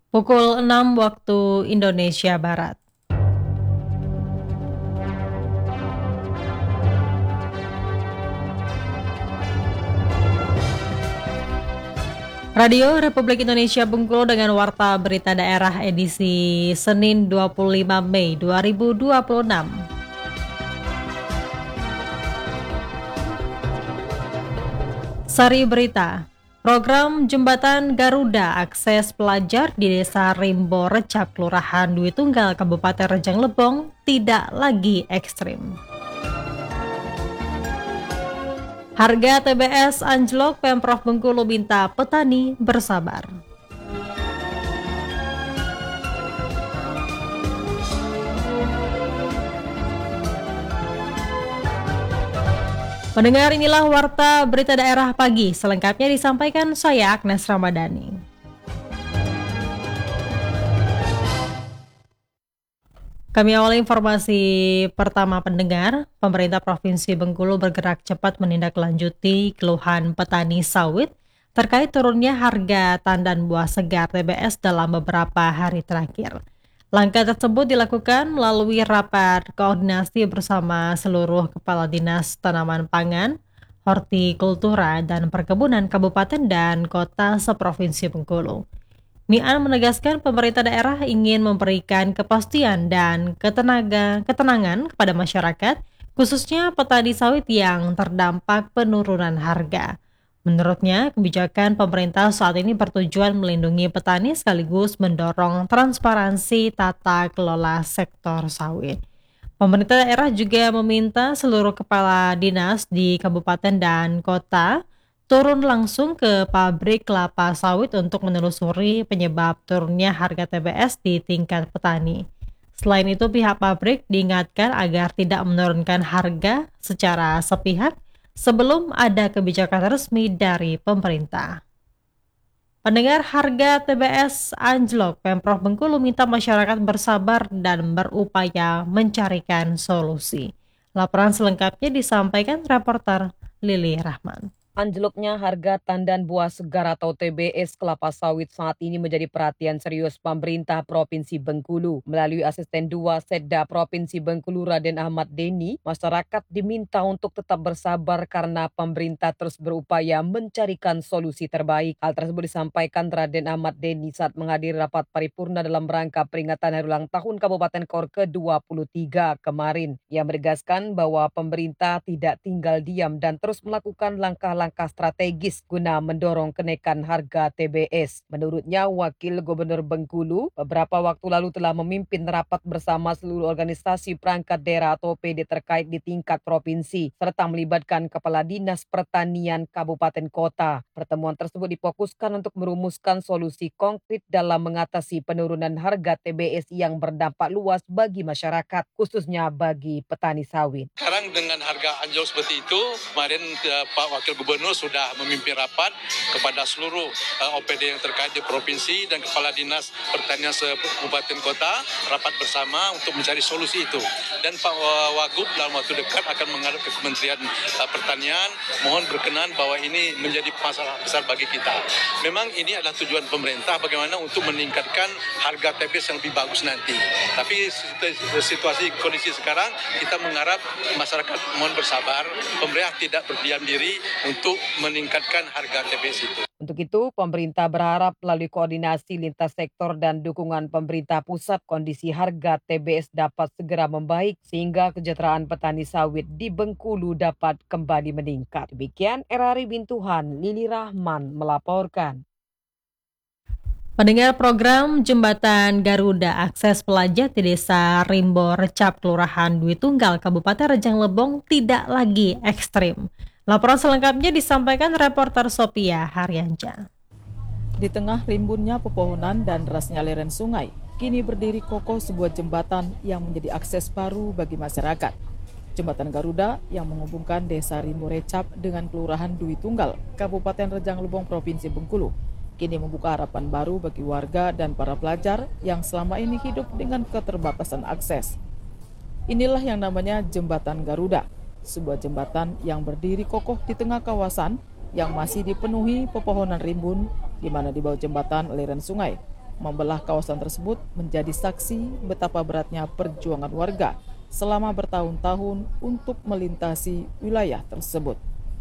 Pukul 6 waktu Indonesia Barat. Radio Republik Indonesia Bengkulu dengan Warta Berita Daerah edisi Senin 25 Mei 2026. Sari Berita. Program Jembatan Garuda akses pelajar di Desa Rimbo Recap, Kelurahan Dwi Tunggal, Kabupaten Rejang Lebong tidak lagi ekstrim. Harga TBS anjlok, Pemprov Bengkulu minta petani bersabar. Pendengar, inilah Warta Berita Daerah Pagi. Selengkapnya disampaikan saya Agnes Ramadhani. Kami awali informasi pertama, pendengar. Pemerintah Provinsi Bengkulu bergerak cepat menindaklanjuti keluhan petani sawit terkait turunnya harga tandan buah segar TBS dalam beberapa hari terakhir. Langkah tersebut dilakukan melalui rapat koordinasi bersama seluruh kepala dinas tanaman pangan, hortikultura, dan perkebunan kabupaten dan kota seprovinsi Bengkulu. Mian menegaskan pemerintah daerah ingin memberikan kepastian dan ketenangan kepada masyarakat, khususnya petani sawit yang terdampak penurunan harga. Menurutnya, kebijakan pemerintah saat ini bertujuan melindungi petani sekaligus mendorong transparansi tata kelola sektor sawit. Pemerintah daerah juga meminta seluruh kepala dinas di kabupaten dan kota turun langsung ke pabrik kelapa sawit untuk menelusuri penyebab turunnya harga TBS di tingkat petani. Selain itu, pihak pabrik diingatkan agar tidak menurunkan harga secara sepihak sebelum ada kebijakan resmi dari pemerintah. Pendengar, harga TBS anjlok, Pemprov Bengkulu minta masyarakat bersabar dan berupaya mencarikan solusi. Laporan selengkapnya disampaikan reporter Lili Rahman. Anjloknya harga tandan buah segar atau TBS kelapa sawit saat ini menjadi perhatian serius pemerintah Provinsi Bengkulu. Melalui Asisten 2 Setda Provinsi Bengkulu Raden Ahmad Deni, masyarakat diminta untuk tetap bersabar karena pemerintah terus berupaya mencarikan solusi terbaik. Hal tersebut disampaikan Raden Ahmad Deni saat menghadiri rapat paripurna dalam rangka peringatan hari ulang tahun Kabupaten KOR ke-23 kemarin. Ia menegaskan bahwa pemerintah tidak tinggal diam dan terus melakukan langkah-langkah strategis guna mendorong kenaikan harga TBS. Menurutnya, Wakil Gubernur Bengkulu beberapa waktu lalu telah memimpin rapat bersama seluruh organisasi perangkat daerah atau PD terkait di tingkat provinsi, serta melibatkan Kepala Dinas Pertanian Kabupaten Kota. Pertemuan tersebut difokuskan untuk merumuskan solusi konkret dalam mengatasi penurunan harga TBS yang berdampak luas bagi masyarakat, khususnya bagi petani sawit. Sekarang dengan harga anjlok seperti itu, kemarin Pak Wakil Gubernur sudah memimpin rapat kepada seluruh OPD yang terkait di provinsi dan Kepala Dinas Pertanian Kabupaten Kota, rapat bersama untuk mencari solusi itu. Dan Pak Wagub dalam waktu dekat akan menghadap ke Kementerian Pertanian, mohon berkenan bahwa ini menjadi masalah besar bagi kita. Memang ini adalah tujuan pemerintah bagaimana untuk meningkatkan harga TBS yang lebih bagus nanti. Tapi situasi kondisi sekarang kita mengharap masyarakat mohon bersabar, pemerintah tidak berdiam diri untuk meningkatkan harga TBS itu. Untuk itu, pemerintah berharap melalui koordinasi lintas sektor dan dukungan pemerintah pusat, kondisi harga TBS dapat segera membaik sehingga kesejahteraan petani sawit di Bengkulu dapat kembali meningkat. Demikian Erari Bintuhan, Lili Rahman melaporkan. Pendengar, program Jembatan Garuda akses pelajar di Desa Rimbo Recap, Kelurahan Dwi Tunggal, Kabupaten Rejang Lebong tidak lagi ekstrim. Laporan selengkapnya disampaikan reporter Sophia Haryanca. Di tengah rimbunnya pepohonan dan derasnya lereng sungai, kini berdiri kokoh sebuah jembatan yang menjadi akses baru bagi masyarakat. Jembatan Garuda yang menghubungkan Desa Rimbo Recap dengan Kelurahan Dwi Tunggal, Kabupaten Rejang Lebong, Provinsi Bengkulu, kini membuka harapan baru bagi warga dan para pelajar yang selama ini hidup dengan keterbatasan akses. Inilah yang namanya Jembatan Garuda, sebuah jembatan yang berdiri kokoh di tengah kawasan yang masih dipenuhi pepohonan rimbun, di mana di bawah jembatan aliran sungai membelah kawasan tersebut menjadi saksi betapa beratnya perjuangan warga selama bertahun-tahun untuk melintasi wilayah tersebut.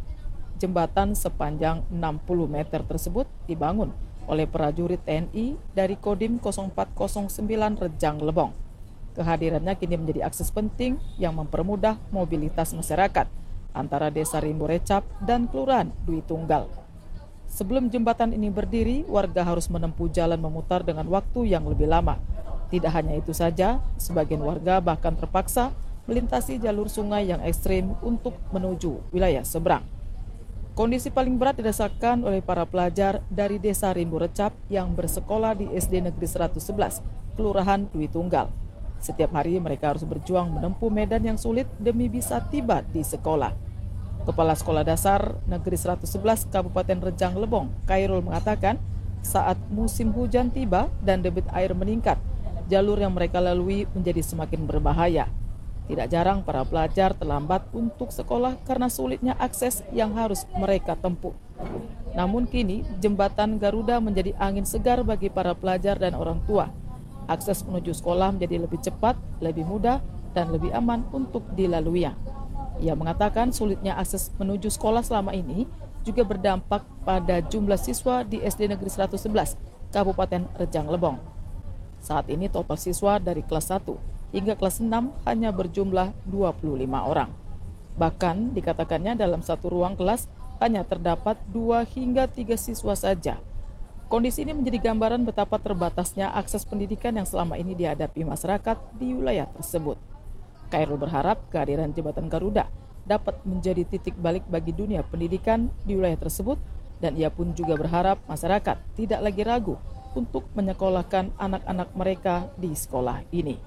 Jembatan sepanjang 60 meter tersebut dibangun oleh prajurit TNI dari Kodim 0409 Rejang Lebong. Kehadirannya kini menjadi akses penting yang mempermudah mobilitas masyarakat antara Desa Rimbo Recap dan Kelurahan Dwi Tunggal. Sebelum jembatan ini berdiri, warga harus menempuh jalan memutar dengan waktu yang lebih lama. Tidak hanya itu saja, sebagian warga bahkan terpaksa melintasi jalur sungai yang ekstrim untuk menuju wilayah seberang. Kondisi paling berat dirasakan oleh para pelajar dari Desa Rimbo Recap yang bersekolah di SD Negeri 111, Kelurahan Dwi Tunggal. Setiap hari mereka harus berjuang menempuh medan yang sulit demi bisa tiba di sekolah. Kepala Sekolah Dasar Negeri 111 Kabupaten Rejang Lebong, Khairul mengatakan, saat musim hujan tiba dan debit air meningkat, jalur yang mereka lalui menjadi semakin berbahaya. Tidak jarang para pelajar terlambat untuk sekolah karena sulitnya akses yang harus mereka tempuh. Namun kini, jembatan Garuda menjadi angin segar bagi para pelajar dan orang tua. Akses menuju sekolah menjadi lebih cepat, lebih mudah, dan lebih aman untuk dilaluinya. Ia mengatakan sulitnya akses menuju sekolah selama ini juga berdampak pada jumlah siswa di SD Negeri 111, Kabupaten Rejang Lebong. Saat ini total siswa dari kelas 1 hingga kelas 6 hanya berjumlah 25 orang. Bahkan dikatakannya dalam satu ruang kelas hanya terdapat 2 hingga 3 siswa saja. Kondisi ini menjadi gambaran betapa terbatasnya akses pendidikan yang selama ini dihadapi masyarakat di wilayah tersebut. Khairul berharap kehadiran jembatan Garuda dapat menjadi titik balik bagi dunia pendidikan di wilayah tersebut, dan ia pun juga berharap masyarakat tidak lagi ragu untuk menyekolahkan anak-anak mereka di sekolah ini.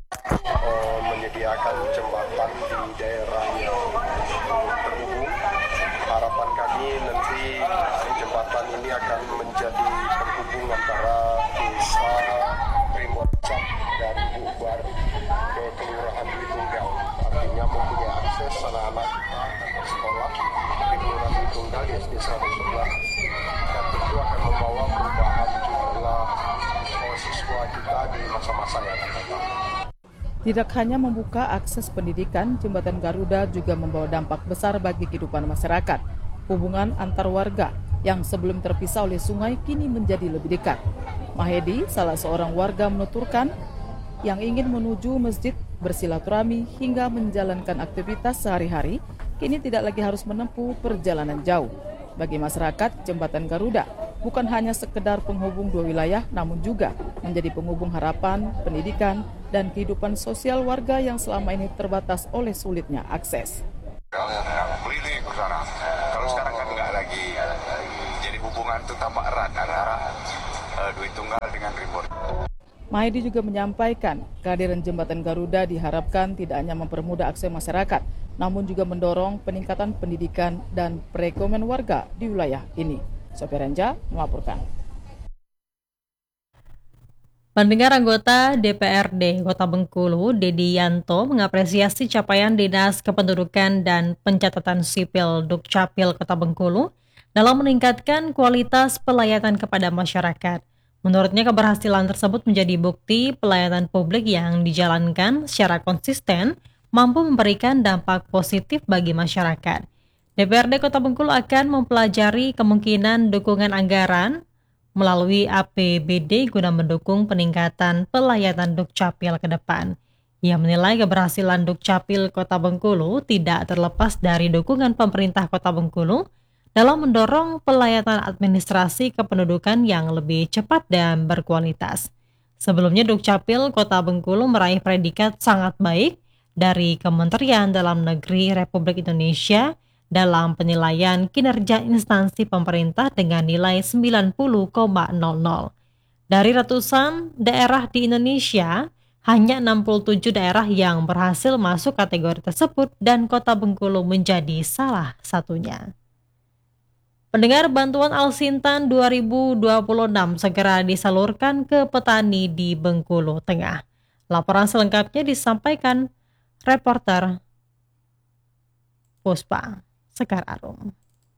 Menyediakan jembatan di daerah yang terhubung. Harapan kami nanti jembatan ini akan menjadi penghubung antara desa Rimbo Recap dan Bubar ke Kelurahan Dwi Tunggal. Artinya mempunyai akses anak-anak kita ke sekolah di Kelurahan Dwi Tunggal di SD 111, dan tentu akan membawa perubahan jumlah siswa kita di masa-masa yang akan datang. Tidak hanya membuka akses pendidikan, jembatan Garuda juga membawa dampak besar bagi kehidupan masyarakat. Hubungan antar warga yang sebelum terpisah oleh sungai kini menjadi lebih dekat. Mahedi, salah seorang warga, menuturkan yang ingin menuju masjid, bersilaturahmi hingga menjalankan aktivitas sehari-hari, kini tidak lagi harus menempuh perjalanan jauh. Bagi masyarakat, jembatan Garuda bukan hanya sekedar penghubung dua wilayah, namun juga menjadi penghubung harapan, pendidikan, dan kehidupan sosial warga yang selama ini terbatas oleh sulitnya akses. Keliling ke sana. Kalau sekarang kan nggak lagi. Jadi hubungan itu tambah erat antara Dwi Tunggal dengan Rimbo. Mahedi juga menyampaikan kehadiran jembatan Garuda diharapkan tidak hanya mempermudah akses masyarakat, namun juga mendorong peningkatan pendidikan dan perekonomian warga di wilayah ini. Sopir Renja melaporkan. Pendengar, anggota DPRD Kota Bengkulu, Dedi Yanto, mengapresiasi capaian Dinas Kependudukan dan Pencatatan Sipil Dukcapil Kota Bengkulu dalam meningkatkan kualitas pelayanan kepada masyarakat. Menurutnya, keberhasilan tersebut menjadi bukti pelayanan publik yang dijalankan secara konsisten mampu memberikan dampak positif bagi masyarakat. DPRD Kota Bengkulu akan mempelajari kemungkinan dukungan anggaran melalui APBD guna mendukung peningkatan pelayanan Dukcapil ke depan. Ia menilai keberhasilan Dukcapil Kota Bengkulu tidak terlepas dari dukungan pemerintah Kota Bengkulu dalam mendorong pelayanan administrasi kependudukan yang lebih cepat dan berkualitas. Sebelumnya, Dukcapil Kota Bengkulu meraih predikat sangat baik dari Kementerian Dalam Negeri Republik Indonesia dalam penilaian kinerja instansi pemerintah dengan nilai 90,00. Dari ratusan daerah di Indonesia, hanya 67 daerah yang berhasil masuk kategori tersebut dan Kota Bengkulu menjadi salah satunya. Pendengar, bantuan Al-Sintan 2026 segera disalurkan ke petani di Bengkulu Tengah. Laporan selengkapnya disampaikan reporter Puspa Sekar Arum.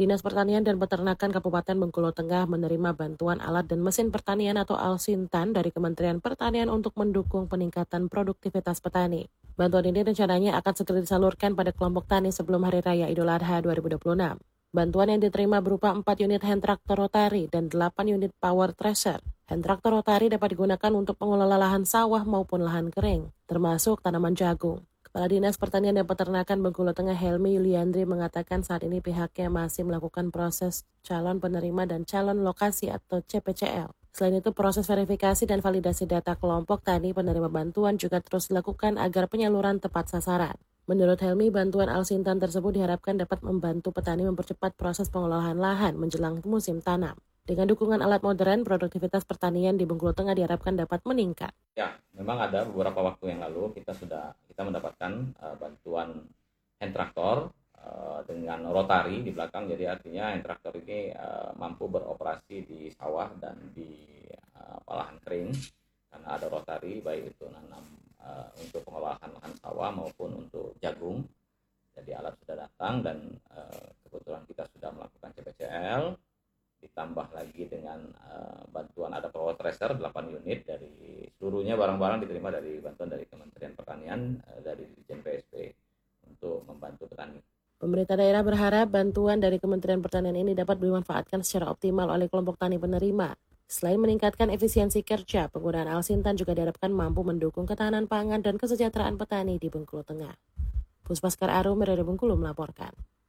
Dinas Pertanian dan Peternakan Kabupaten Bengkulu Tengah menerima bantuan alat dan mesin pertanian atau Alsintan dari Kementerian Pertanian untuk mendukung peningkatan produktivitas petani. Bantuan ini rencananya akan segera disalurkan pada kelompok tani sebelum Hari Raya Idul Adha 2026. Bantuan yang diterima berupa 4 unit hand traktor rotari dan 8 unit power thresher. Hand traktor rotari dapat digunakan untuk pengelola lahan sawah maupun lahan kering, termasuk tanaman jagung. Kepala Dinas Pertanian dan Peternakan Bengkulu Tengah Helmi Yuliandri mengatakan saat ini pihaknya masih melakukan proses calon penerima dan calon lokasi atau CPCL. Selain itu, proses verifikasi dan validasi data kelompok tani penerima bantuan juga terus dilakukan agar penyaluran tepat sasaran. Menurut Helmi, bantuan Alsintan tersebut diharapkan dapat membantu petani mempercepat proses pengolahan lahan menjelang musim tanam. Dengan dukungan alat modern, produktivitas pertanian di Bengkulu Tengah diharapkan dapat meningkat. Ya, memang ada beberapa waktu yang lalu kita mendapatkan bantuan hand traktor dengan rotari di belakang. Jadi artinya hand traktor ini mampu beroperasi di sawah dan di lahan kering karena ada rotari, baik itu nanam untuk pengolahan lahan sawah maupun untuk jagung. Jadi alat sudah datang dan kebetulan kita sudah melakukan CPCL. Ditambah lagi dengan bantuan ada power thresher 8 unit dari seluruhnya barang-barang diterima dari bantuan dari Kementerian Pertanian dari Dirjen PSP untuk membantu petani. Pemerintah daerah berharap bantuan dari Kementerian Pertanian ini dapat dimanfaatkan secara optimal oleh kelompok tani penerima. Selain meningkatkan efisiensi kerja, penggunaan Alsintan juga diharapkan mampu mendukung ketahanan pangan dan kesejahteraan petani di Bengkulu Tengah. Puspaskar Arum, dari Bengkulu melaporkan.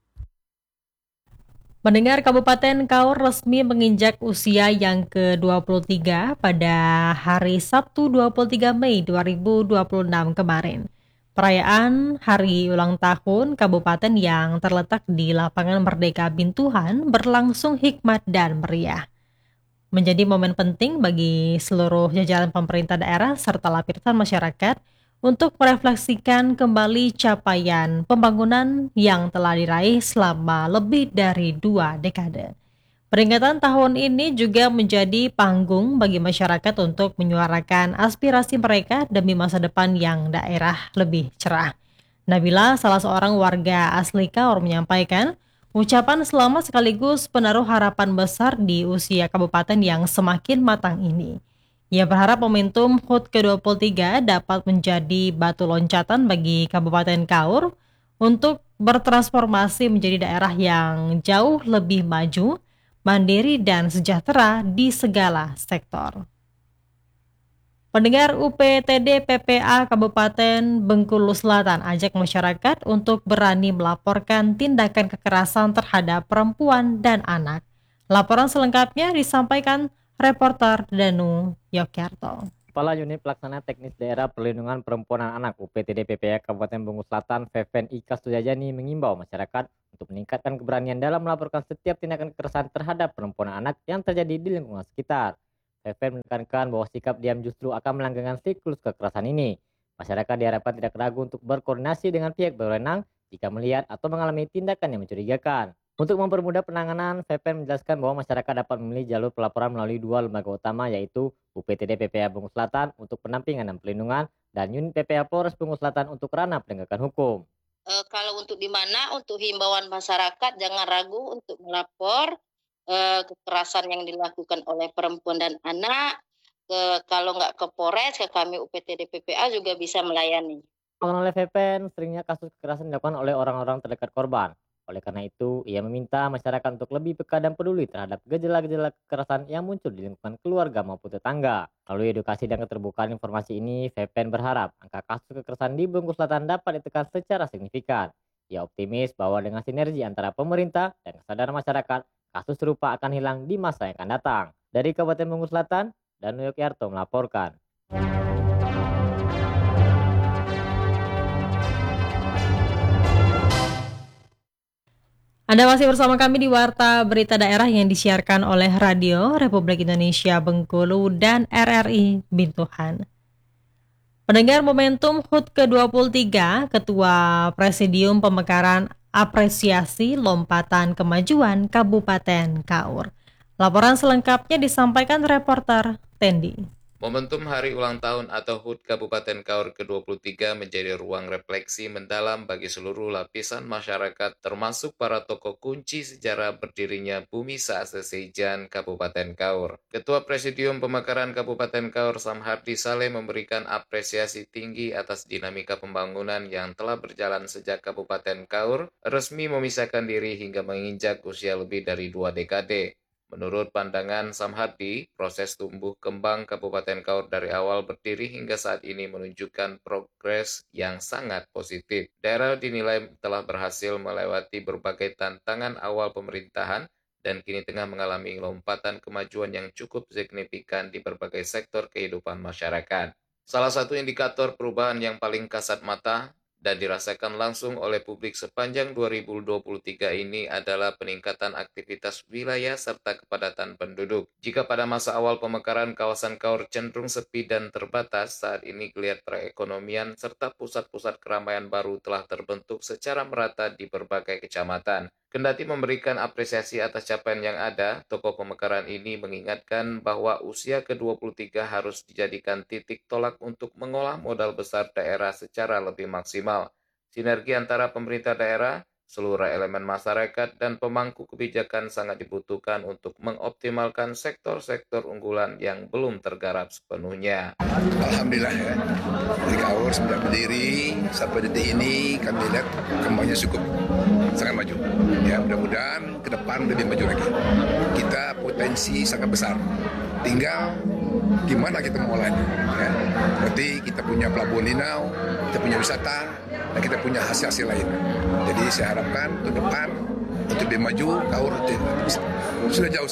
Mendengar Kabupaten Kaur resmi menginjak usia yang ke-23 pada hari Sabtu 23 Mei 2026 kemarin. Perayaan hari ulang tahun kabupaten yang terletak di Lapangan Merdeka Bintuhan berlangsung hikmat dan meriah. Menjadi momen penting bagi seluruh jajaran pemerintah daerah serta lapisan masyarakat untuk merefleksikan kembali capaian pembangunan yang telah diraih selama lebih dari 2 dekade. Peringatan tahun ini juga menjadi panggung bagi masyarakat untuk menyuarakan aspirasi mereka demi masa depan yang daerah lebih cerah. Nabila, salah seorang warga asli Kaur, menyampaikan ucapan selamat sekaligus penaruh harapan besar di usia kabupaten yang semakin matang ini. Ia berharap momentum HUT ke-23 dapat menjadi batu loncatan bagi Kabupaten Kaur untuk bertransformasi menjadi daerah yang jauh lebih maju, mandiri dan sejahtera di segala sektor. Pendengar, UPTD PPA Kabupaten Bengkulu Selatan ajak masyarakat untuk berani melaporkan tindakan kekerasan terhadap perempuan dan anak. Laporan selengkapnya disampaikan reporter Danu Yogyakarta. Kepala Unit Pelaksana Teknis Daerah Perlindungan Perempuan dan Anak UPTD PPA Kabupaten Bengkulu Selatan, Feven Ika Sujajani, mengimbau masyarakat untuk meningkatkan keberanian dalam melaporkan setiap tindakan kekerasan terhadap perempuan dan anak yang terjadi di lingkungan sekitar. Feven menekankan bahwa sikap diam justru akan melanggengkan siklus kekerasan ini. Masyarakat diharapkan tidak ragu untuk berkoordinasi dengan pihak berwenang jika melihat atau mengalami tindakan yang mencurigakan. Untuk mempermudah penanganan, Feven menjelaskan bahwa masyarakat dapat memilih jalur pelaporan melalui 2 lembaga utama, yaitu UPTD PPA Bengkulu Selatan untuk pendampingan dan pelindungan dan Unit PPA Polres Bengkulu Selatan untuk ranah penegakan hukum. Kalau untuk di mana, untuk himbauan masyarakat jangan ragu untuk melapor kekerasan yang dilakukan oleh perempuan dan anak. Kalau nggak ke Polres, ke kami UPTD PPA juga bisa melayani. Oleh Feven, seringnya kasus kekerasan dilakukan oleh orang-orang terdekat korban. Oleh karena itu, ia meminta masyarakat untuk lebih peka dan peduli terhadap gejala-gejala kekerasan yang muncul di lingkungan keluarga maupun tetangga. Melalui edukasi dan keterbukaan informasi ini, Feven berharap angka kasus kekerasan di Bengkulu Selatan dapat ditekan secara signifikan. Ia optimis bahwa dengan sinergi antara pemerintah dan kesadaran masyarakat, kasus serupa akan hilang di masa yang akan datang. Dari Kabupaten Bengkulu Selatan, Danu Yogyakarta melaporkan. Anda masih bersama kami di Warta Berita Daerah yang disiarkan oleh Radio Republik Indonesia Bengkulu dan RRI Bintuhan. Pendengar, momentum HUT ke-23, Ketua Presidium Pemekaran Apresiasi Lompatan Kemajuan Kabupaten Kaur. Laporan selengkapnya disampaikan reporter Tendi. Momentum Hari Ulang Tahun atau HUT Kabupaten Kaur ke-23 menjadi ruang refleksi mendalam bagi seluruh lapisan masyarakat termasuk para tokoh kunci sejarah berdirinya Bumi Sasesejan Kabupaten Kaur. Ketua Presidium Pemekaran Kabupaten Kaur Samhardi Saleh memberikan apresiasi tinggi atas dinamika pembangunan yang telah berjalan sejak Kabupaten Kaur resmi memisahkan diri hingga menginjak usia lebih dari 2 dekade. Menurut pandangan Samhardi, proses tumbuh kembang Kabupaten Kaur dari awal berdiri hingga saat ini menunjukkan progres yang sangat positif. Daerah dinilai telah berhasil melewati berbagai tantangan awal pemerintahan dan kini tengah mengalami lompatan kemajuan yang cukup signifikan di berbagai sektor kehidupan masyarakat. Salah satu indikator perubahan yang paling kasat mata dan dirasakan langsung oleh publik sepanjang 2023 ini adalah peningkatan aktivitas wilayah serta kepadatan penduduk. Jika pada masa awal pemekaran kawasan Kaur cenderung sepi dan terbatas, saat ini geliat perekonomian serta pusat-pusat keramaian baru telah terbentuk secara merata di berbagai kecamatan. Kendati memberikan apresiasi atas capaian yang ada, tokoh pemekaran ini mengingatkan bahwa usia ke-23 harus dijadikan titik tolak untuk mengolah modal besar daerah secara lebih maksimal. Sinergi antara pemerintah daerah, seluruh elemen masyarakat, dan pemangku kebijakan sangat dibutuhkan untuk mengoptimalkan sektor-sektor unggulan yang belum tergarap sepenuhnya. Alhamdulillah ya, dari Kaur sejak berdiri sampai detik ini kami lihat kembangnya cukup sangat maju. Ya, mudah-mudahan ke depan lebih maju lagi. Kita potensi sangat besar. Tinggal gimana kita mengolahnya. Ya. Berarti kita punya pelabuhan Linau, kita punya wisata, dan kita punya hasil-hasil lain. Jadi saya harapkan ke depan untuk lebih maju, Kaur sudah jauh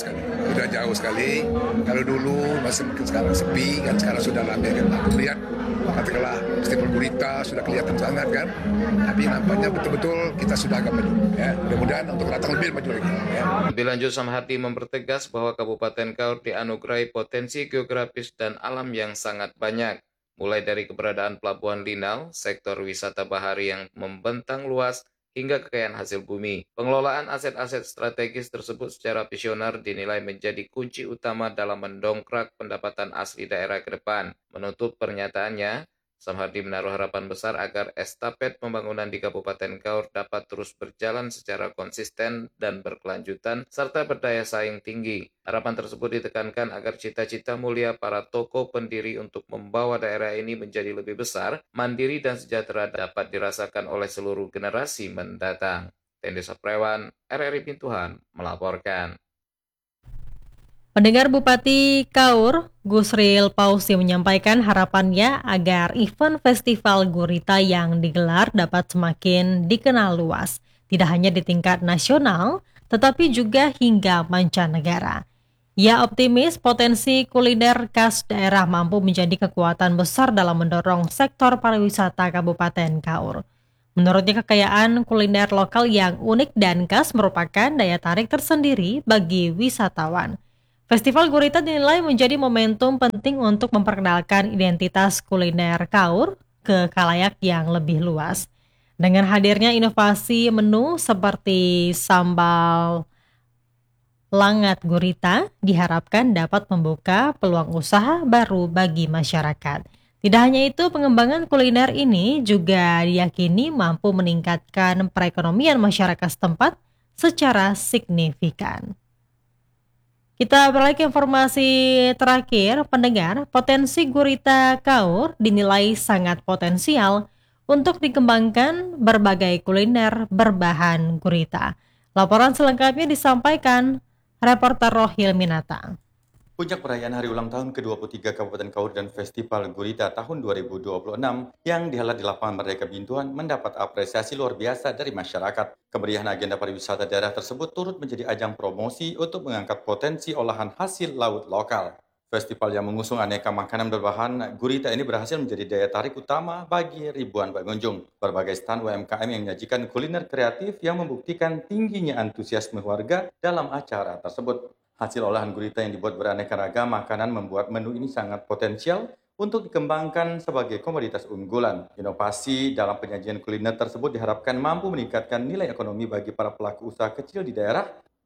sekali. Kalau dulu masih sekarang sepi, kan sekarang sudah ramai kan. Aku lihat katakanlah Festival Gurita sudah kelihatan sangat kan, tapi nampaknya betul-betul kita sudah agak maju. Ya. Mudah-mudahan untuk datang lebih maju lagi. Ya. Lebih lanjut, Samhardi mempertegas bahwa Kabupaten Kaur dianugerahi potensi geografis dan alam yang sangat banyak. Mulai dari keberadaan Pelabuhan Linau, sektor wisata bahari yang membentang luas, hingga kekayaan hasil bumi. Pengelolaan aset-aset strategis tersebut secara visioner dinilai menjadi kunci utama dalam mendongkrak pendapatan asli daerah ke depan. Menutup pernyataannya, Samhardi menaruh harapan besar agar estafet pembangunan di Kabupaten Kaur dapat terus berjalan secara konsisten dan berkelanjutan serta berdaya saing tinggi. Harapan tersebut ditekankan agar cita-cita mulia para tokoh pendiri untuk membawa daerah ini menjadi lebih besar, mandiri dan sejahtera dapat dirasakan oleh seluruh generasi mendatang. Tendi Saprewan, RRI Pintuhan, melaporkan. Pendengar, Bupati Kaur, Gusril Pausi menyampaikan harapannya agar event Festival Gurita yang digelar dapat semakin dikenal luas, tidak hanya di tingkat nasional, tetapi juga hingga mancanegara. Ia optimis potensi kuliner khas daerah mampu menjadi kekuatan besar dalam mendorong sektor pariwisata Kabupaten Kaur. Menurutnya, kekayaan kuliner lokal yang unik dan khas merupakan daya tarik tersendiri bagi wisatawan. Festival Gurita dinilai menjadi momentum penting untuk memperkenalkan identitas kuliner Kaur ke khalayak yang lebih luas. Dengan hadirnya inovasi menu seperti sambal langat gurita, diharapkan dapat membuka peluang usaha baru bagi masyarakat. Tidak hanya itu, pengembangan kuliner ini juga diyakini mampu meningkatkan perekonomian masyarakat setempat secara signifikan. Kita beralih ke informasi terakhir, pendengar. Potensi Gurita Kaur dinilai sangat potensial untuk dikembangkan berbagai kuliner berbahan gurita. Laporan selengkapnya disampaikan reporter Rohil Minata. Puncak perayaan Hari Ulang Tahun ke-23 Kabupaten Kaur dan Festival Gurita tahun 2026 yang dihelat di Lapangan Merdeka Bintuan mendapat apresiasi luar biasa dari masyarakat. Kemeriahan agenda pariwisata daerah tersebut turut menjadi ajang promosi untuk mengangkat potensi olahan hasil laut lokal. Festival yang mengusung aneka makanan berbahan gurita ini berhasil menjadi daya tarik utama bagi ribuan pengunjung. Berbagai stand UMKM yang menyajikan kuliner kreatif yang membuktikan tingginya antusiasme warga dalam acara tersebut. Hasil olahan gurita yang dibuat beraneka ragam makanan membuat menu ini sangat potensial untuk dikembangkan sebagai komoditas unggulan. Inovasi dalam penyajian kuliner tersebut diharapkan mampu meningkatkan nilai ekonomi bagi para pelaku usaha kecil di daerah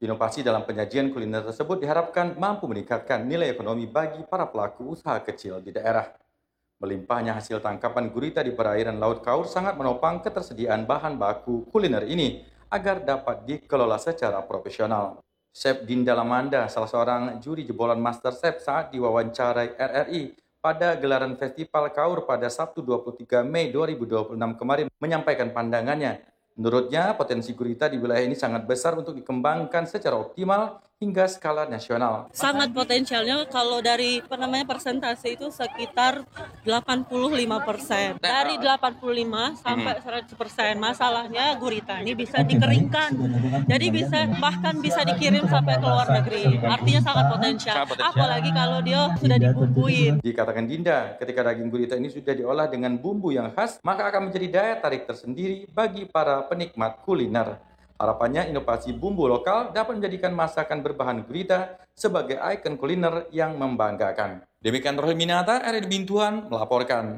Inovasi dalam penyajian kuliner tersebut diharapkan mampu meningkatkan nilai ekonomi bagi para pelaku usaha kecil di daerah. Melimpahnya hasil tangkapan gurita di perairan Laut Kaur sangat menopang ketersediaan bahan baku kuliner ini agar dapat dikelola secara profesional. Chef Dinda Lamanda, salah seorang juri jebolan MasterChef saat diwawancarai RRI pada gelaran Festival Kaur pada Sabtu 23 Mei 2026 kemarin menyampaikan pandangannya. Menurutnya, potensi gurita di wilayah ini sangat besar untuk dikembangkan secara optimal hingga skala nasional. Sangat potensialnya kalau dari persentase itu sekitar 85%. Dari 85 sampai 100%. Masalahnya gurita ini bisa dikeringkan. Jadi bahkan bisa dikirim sampai ke luar negeri. Artinya sangat potensial. Apalagi kalau dia sudah dibumbuin. Dikatakan Dinda, ketika daging gurita ini sudah diolah dengan bumbu yang khas, maka akan menjadi daya tarik tersendiri bagi para penikmat kuliner. Harapannya inovasi bumbu lokal dapat menjadikan masakan berbahan gurita sebagai ikon kuliner yang membanggakan. Demikian Rohil Minata, RRI Bintuan melaporkan.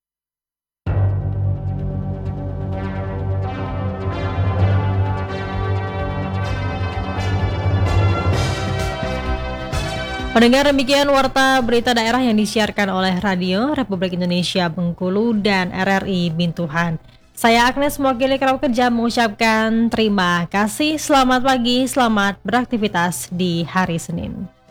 Pendengar, demikian warta berita daerah yang disiarkan oleh Radio Republik Indonesia Bengkulu dan RRI Bintuhan. Saya Agnes mewakili kru kerja mengucapkan terima kasih, selamat pagi, selamat beraktivitas di hari Senin.